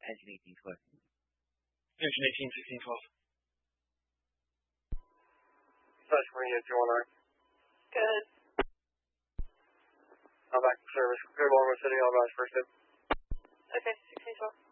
engine 1812. Engine 18, 16, 12. Special Marine 219. Good. I'm back to service. Clear Baltimore City, all rise first hit. Okay, 16, 12.